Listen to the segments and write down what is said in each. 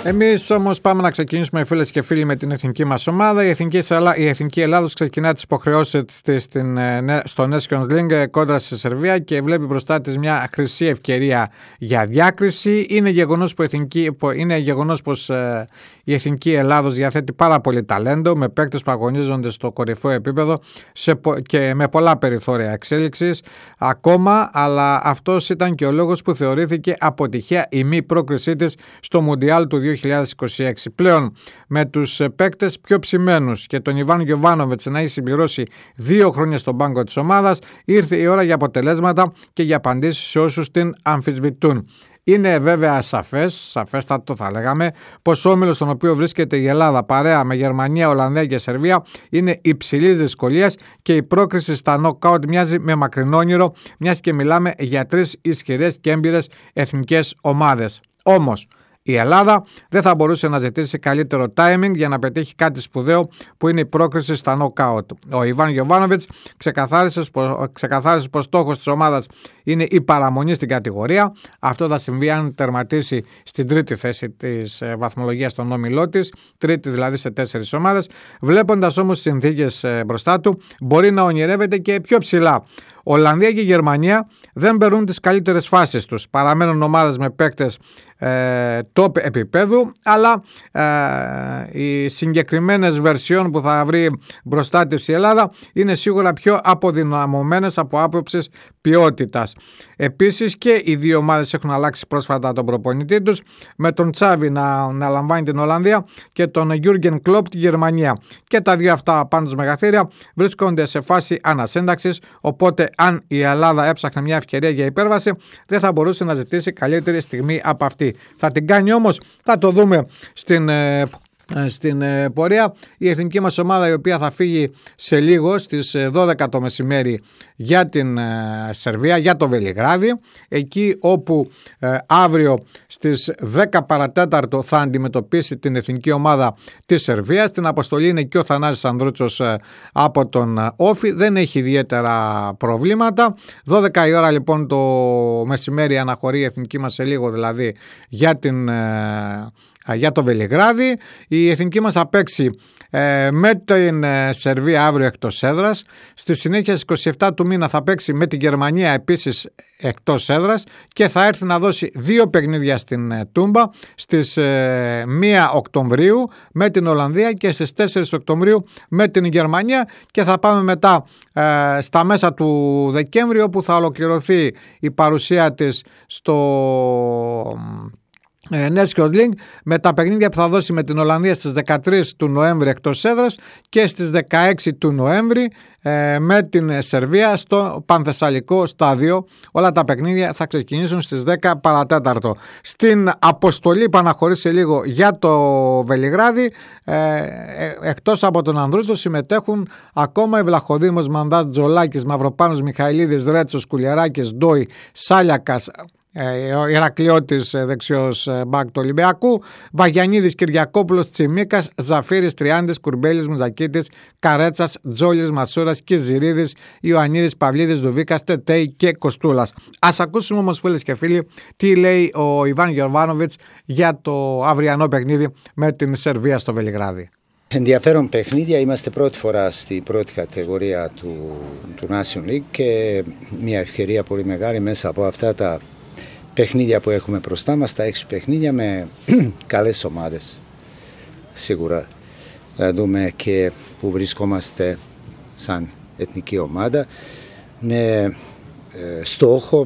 Εμείς όμως πάμε να ξεκινήσουμε, φίλες και φίλοι, με την εθνική μας ομάδα. Η Εθνική Ελλάδος ξεκινά τις υποχρεώσεις της στο Nations League κόντρα στη Σερβία και βλέπει μπροστά της μια χρυσή ευκαιρία για διάκριση. Είναι γεγονός πως η Εθνική Ελλάδος διαθέτει πάρα πολύ ταλέντο, με παίκτες που αγωνίζονται στο κορυφαίο επίπεδο και με πολλά περιθώρια εξέλιξης ακόμα, αλλά αυτός ήταν και ο λόγος που θεωρήθηκε αποτυχία η μη πρόκρισή της στο Μουντιάλ του 2026. Πλέον, με τους παίκτες πιο ψημένους και τον Ιβάν Γιοβάνοβιτς να έχει συμπληρώσει 2 χρόνια στον πάγκο της ομάδας, ήρθε η ώρα για αποτελέσματα και για απαντήσεις σε όσους την αμφισβητούν. Είναι βέβαια σαφέστατο θα λέγαμε, πως ο όμιλος στον οποίο βρίσκεται η Ελλάδα παρέα με Γερμανία, Ολλανδία και Σερβία είναι υψηλής δυσκολίας και η πρόκριση στα νοκάουτ μοιάζει με μακρινό όνειρο, μιας και μιλάμε για 3 ισχυρές και έμπειρες εθνικές ομάδες. Όμως, η Ελλάδα δεν θα μπορούσε να ζητήσει καλύτερο timing για να πετύχει κάτι σπουδαίο που είναι η πρόκριση στα νοκάουτ. Ο Ιβάν Γιοβάνοβιτς ξεκαθάρισε πως στόχος της ομάδας είναι η παραμονή στην κατηγορία. Αυτό θα συμβεί αν τερματίσει στην 3η θέση της βαθμολογίας στον όμιλό της, 3η δηλαδή σε 4 ομάδες. Βλέποντας όμως τις συνθήκες μπροστά του, μπορεί να ονειρεύεται και πιο ψηλά. Ολλανδία και Γερμανία δεν περνούν τις καλύτερες φάσεις τους. Παραμένουν ομάδες με παίκτες top επίπεδου, αλλά οι συγκεκριμένες βερσιόν που θα βρει μπροστά της η Ελλάδα είναι σίγουρα πιο αποδυναμωμένες από άποψης ποιότητας. Επίσης και οι δύο ομάδες έχουν αλλάξει πρόσφατα τον προπονητή τους, με τον Τσάβι να λαμβάνει την Ολλανδία και τον Γιούργεν Κλοπ τη Γερμανία. Και τα δύο αυτά πάντως μεγαθύρια βρίσκονται σε φάση ανασύνταξης, οπότε αν η Ελλάδα έψαχνε μια ευκαιρία για υπέρβαση, δεν θα μπορούσε να ζητήσει καλύτερη στιγμή από αυτή. Θα την κάνει όμως, θα το δούμε στην πορεία. Η εθνική μας ομάδα, η οποία θα φύγει σε λίγο στις 12 το μεσημέρι για την Σερβία, για το Βελιγράδι, εκεί όπου αύριο στις 10 παρατέταρτο θα αντιμετωπίσει την εθνική ομάδα της Σερβίας. Στην αποστολή είναι και ο Θανάσης Ανδρούτσος από τον Όφη, δεν έχει ιδιαίτερα προβλήματα. 12 η ώρα λοιπόν το μεσημέρι αναχωρεί η εθνική μας σε λίγο, δηλαδή για το Βελιγράδι. Η εθνική μας θα παίξει με την Σερβία αύριο εκτός έδρας. Στη συνέχεια στις 27 του μήνα θα παίξει με την Γερμανία επίσης εκτός έδρας και θα έρθει να δώσει 2 παιχνίδια στην Τούμπα στις 1 Οκτωβρίου με την Ολλανδία και στις 4 Οκτωβρίου με την Γερμανία και θα πάμε μετά στα μέσα του Δεκέμβρη, όπου θα ολοκληρωθεί η παρουσία της στο Nations League με τα παιχνίδια που θα δώσει με την Ολλανδία στις 13 του Νοέμβρη εκτός έδρας και στις 16 του Νοέμβρη με την Σερβία στο Πανθεσσαλικό στάδιο. Όλα τα παιχνίδια θα ξεκινήσουν στις 10 παρατέταρτο. Στην αποστολή που αναχωρήσει λίγο για το Βελιγράδι, εκτός από τον Ανδρούτσο συμμετέχουν ακόμα οι Βλαχοδήμος, Μανδάς, Τζολάκης, Μαυροπάνος, Μιχαηλίδης, Ρέτσος, Κουλιαράκης, Ντόι, Σάλιακας, Ηρακλειώτης δεξιός μπακ του Ολυμπιακού, Βαγιανίδης, Κυριακόπουλος, Τσιμίκας, Ζαφύρης, Τριάντης, Κουρμπέλης, Μουζακίτης, Καρέτσας, Τζόλης, Μασούρας, Κιζηρίδης, Ιωαννίδης, Παυλίδης, Δουβίκας, Τετέι και Κοστούλας. Ας ακούσουμε όμως, φίλες και φίλοι, τι λέει ο Ιβάν Γιοβάνοβιτς για το αυριανό παιχνίδι με την Σερβία στο Βελιγράδι. Ενδιαφέρον παιχνίδια, είμαστε πρώτη φορά στην πρώτη κατηγορία του National League και μια ευκαιρία πολύ μεγάλη μέσα από αυτά τα παιχνίδια που έχουμε μπροστά μας, τα 6 παιχνίδια με καλές ομάδες. Σίγουρα να δούμε και που βρισκόμαστε σαν εθνική ομάδα, με στόχο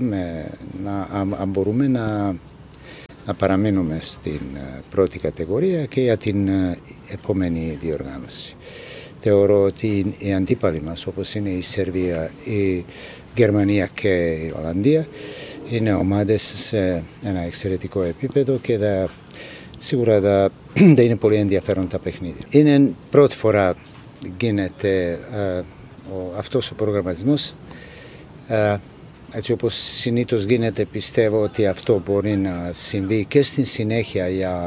αν μπορούμε να παραμείνουμε στην πρώτη κατηγορία και για την επόμενη διοργάνωση. Θεωρώ ότι οι αντίπαλοι μας, όπως είναι η Σερβία, η Γερμανία και η Ολλανδία, είναι ομάδες σε ένα εξαιρετικό επίπεδο και σίγουρα δεν είναι πολύ ενδιαφέρον τα παιχνίδια. Είναι πρώτη φορά γίνεται αυτός ο προγραμματισμός. Έτσι όπως συνήθως γίνεται, πιστεύω ότι αυτό μπορεί να συμβεί και στην συνέχεια,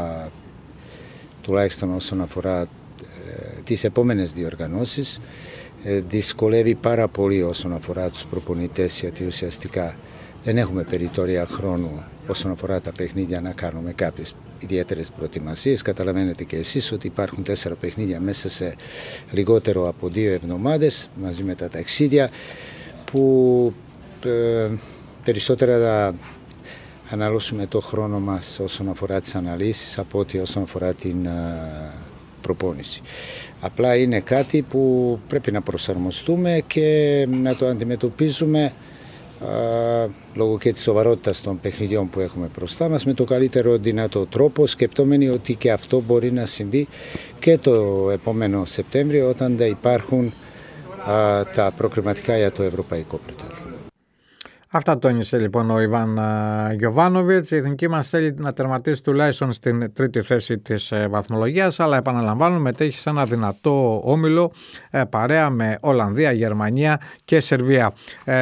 τουλάχιστον όσον αφορά τις επόμενες διοργανώσεις. Δυσκολεύει πάρα πολύ όσον αφορά τους προπονητές, γιατί ουσιαστικά δεν έχουμε περιθώρια χρόνου όσον αφορά τα παιχνίδια να κάνουμε κάποιες ιδιαίτερες προετοιμασίες. Καταλαβαίνετε και εσείς ότι υπάρχουν 4 παιχνίδια μέσα σε λιγότερο από 2 εβδομάδες μαζί με τα ταξίδια που περισσότερα θα αναλώσουμε το χρόνο μας όσον αφορά τις αναλύσεις από ότι όσον αφορά την προπόνηση. Απλά είναι κάτι που πρέπει να προσαρμοστούμε και να το αντιμετωπίζουμε λόγω και της σοβαρότητας των παιχνιδιών που έχουμε μπροστά μας με το καλύτερο δυνατό τρόπο, σκεπτόμενοι ότι και αυτό μπορεί να συμβεί και το επόμενο Σεπτέμβριο όταν θα υπάρχουν τα προκριματικά για το Ευρωπαϊκό Πρωτάθλημα. Αυτά τόνισε λοιπόν ο Ιβάν Γιοβάνοβιτς. Η εθνική μας θέλει να τερματίσει τουλάχιστον στην 3η θέση της βαθμολογίας, αλλά επαναλαμβάνω μετέχει σε ένα δυνατό όμιλο παρέα με Ολλανδία, Γερμανία και Σερβία.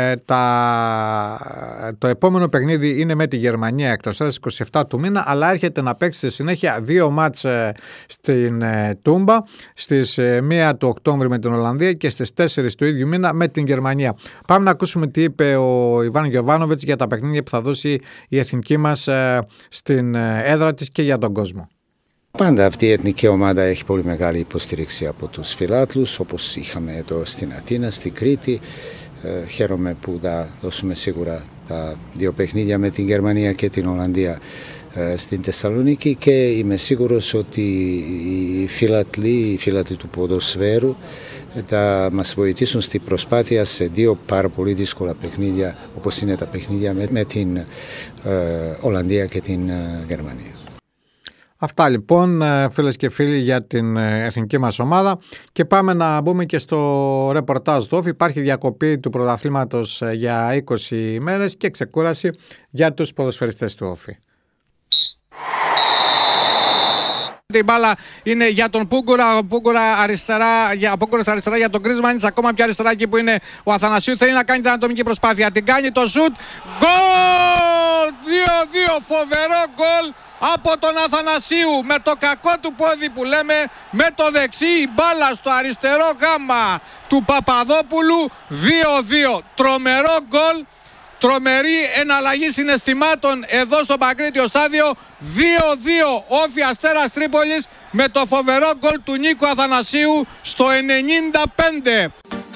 Το επόμενο παιχνίδι είναι με τη Γερμανία εκτός έδρας 27 του μήνα, αλλά έρχεται να παίξει στη συνέχεια 2 μάτς στην Τούμπα, στις 1 του Οκτώβρη με την Ολλανδία και στις 4 του ίδιου μήνα με την Γερμανία. Πάμε να ακούσουμε τι είπε ο Ιβάν Γιοβάνοβιτς για τα παιχνίδια που θα δώσει η εθνική μας στην έδρα της και για τον κόσμο. Πάντα αυτή η εθνική ομάδα έχει πολύ μεγάλη υποστήριξη από τους φιλάθλους, όπως είχαμε εδώ στην Αθήνα, στην Κρήτη. Χαίρομαι που θα δώσουμε σίγουρα τα 2 παιχνίδια με την Γερμανία και την Ολλανδία στην Θεσσαλονίκη και είμαι σίγουρος ότι οι φίλαθλοι του ποδοσφαίρου θα μας βοηθήσουν στη προσπάθεια σε 2 πάρα πολύ δύσκολα παιχνίδια όπως είναι τα παιχνίδια με την Ολλανδία και την Γερμανία. Αυτά λοιπόν φίλες και φίλοι για την εθνική μας ομάδα και πάμε να μπούμε και στο ρεπορτάζ του ΟΦ. Υπάρχει διακοπή του πρωταθλήματος για 20 ημέρες και ξεκούραση για τους ποδοσφαιριστές του ΟΦ. Η μπάλα είναι για τον Πούγκουρα, ο Πούγκουρας αριστερά για τον Γκρίζμαν, ακόμα πιο αριστερά εκεί που είναι ο Αθανασίου, θέλει να κάνει την ανατομική προσπάθεια, την κάνει το σουτ, γκολ! 2-2, φοβερό γκολ από τον Αθανασίου, με το κακό του πόδι που λέμε, με το δεξί, η μπάλα στο αριστερό γάμα του Παπαδόπουλου, 2-2, τρομερό γκολ. Τρομερή εναλλαγή συναισθημάτων εδώ στο Παγκρίτιο στάδιο. 2-2 Όφι Αστέρας Τρίπολης με το φοβερό γκολ του Νίκου Αθανασίου στο 95.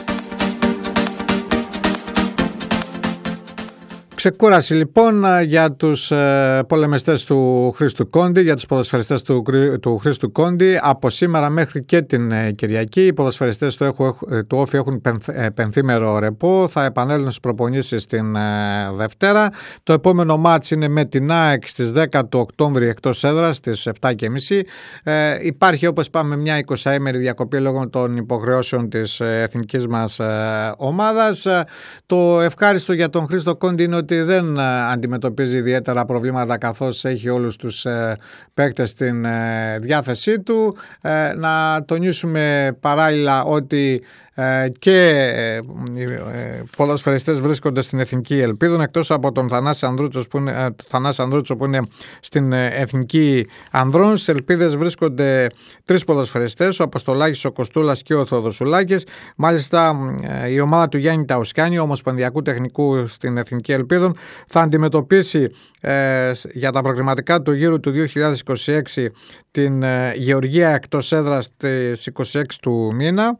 Ξεκούραση λοιπόν για τους πολεμιστές του Χρήστου Κόντι, για τους ποδοσφαιριστές του Χρήστου Κόντι. Από σήμερα μέχρι και την Κυριακή οι ποδοσφαιριστές του ΟΦΙ έχουν πενθήμερο ρεπό, θα επανέλθουν στις προπονήσεις την Δευτέρα. Το επόμενο μάτς είναι με την ΑΕΚ στις 10 του Οκτώβρη εκτός έδρας στις 7.30. Υπάρχει όπως είπαμε μια 20ημερη διακοπή λόγω των υποχρεώσεων της εθνικής μας ομάδας. Το ευχάριστο για τον Χρήστο Κόντι είναι ότι δεν αντιμετωπίζει ιδιαίτερα προβλήματα καθώς έχει όλους τους παίκτες στην διάθεσή του. Να τονίσουμε παράλληλα ότι και οι ποδοσφαιριστές βρίσκονται στην Εθνική Ελπίδων, εκτός από τον Θανάση Ανδρούτσο που είναι στην Εθνική Ανδρών. Στις Ελπίδες βρίσκονται 3 ποδοσφαιριστές, ο Αποστολάκης, ο Κοστούλας και ο Θεοδοσουλάκης. Μάλιστα η ομάδα του Γιάννη Ταουσκάνη, ομοσπονδιακού τεχνικού στην Εθνική Ελπίδων, θα αντιμετωπίσει για τα προκριματικά του γύρου του 2026 την Γεωργία εκτός έδρας στις 26 του μήνα.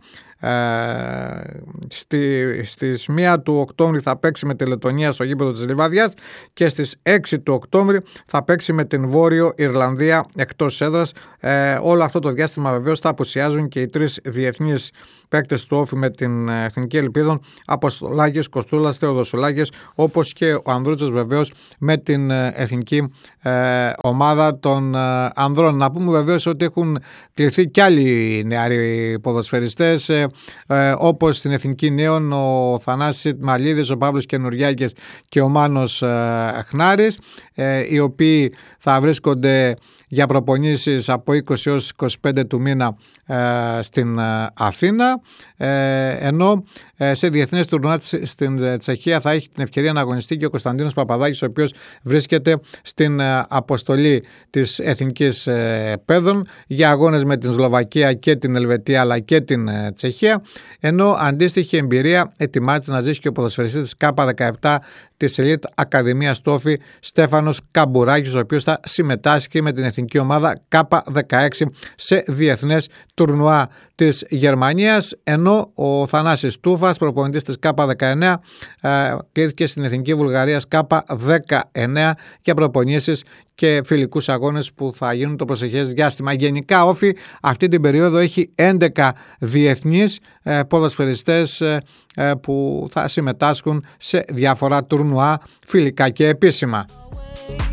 Στις 1 του Οκτώβρη θα παίξει με τη Λετωνία στο γήπεδο της Λιβάδιας και στις 6 του Οκτώβρη θα παίξει με την Βόρειο Ιρλανδία εκτός έδρας. Όλο αυτό το διάστημα βεβαίως θα απουσιάζουν και οι 3 διεθνείς παίκτες του ΟΦΙ με την Εθνική Ελπίδων, Αποστολάκης, Κοστούλας, Θεοδοσουλάκης, όπως και ο Ανδρούτσος βεβαίως με την εθνική ομάδα των ανδρών. Να πούμε βεβαίως ότι έχουν κληθεί κι άλλοι νεαροί ποδοσφαιριστές, όπως στην Εθνική Νέων ο Θανάσης Μαλίδης, ο Παύλος Καινουριάκης και ο Μάνος Χνάρης, οι οποίοι θα βρίσκονται για προπονήσεις από 20 έως 25 του μήνα στην Αθήνα, ενώ σε διεθνές τουρνουά στην Τσεχία θα έχει την ευκαιρία να αγωνιστεί και ο Κωνσταντίνος Παπαδάκης, ο οποίος βρίσκεται στην αποστολή της Εθνικής Παιδών για αγώνες με την Σλοβακία και την Ελβετία αλλά και την Τσεχία, ενώ αντίστοιχη εμπειρία ετοιμάζεται να ζήσει και ο ποδοσφαιριστής της K17 της Ελίτ Ακαδημίας του ΟΦΙ, Στέφανος Στέφανος Καμπουράκης, ο οποίος θα συμμετάσχει με την εθνική ομάδα K16 σε διεθνές τουρνουά της Γερμανίας, ενώ ο Θανάσης Τούφας, προπονητής της K19, κλήθηκε στην εθνική Βουλγαρίας K19 για προπονήσεις και φιλικούς αγώνες που θα γίνουν το προσεχές διάστημα. Γενικά όφι αυτή την περίοδο έχει 11 διεθνείς ποδοσφαιριστές που θα συμμετάσχουν σε διάφορα τουρνουά φιλικά και επίσημα.